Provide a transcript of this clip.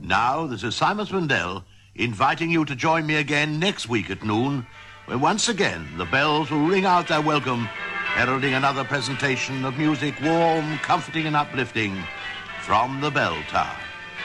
Now, this is Simon Spindell inviting you to join me again next week at noon, when once again the bells will ring out their welcome, heralding another presentation of music warm, comforting and uplifting from the Bell Tower.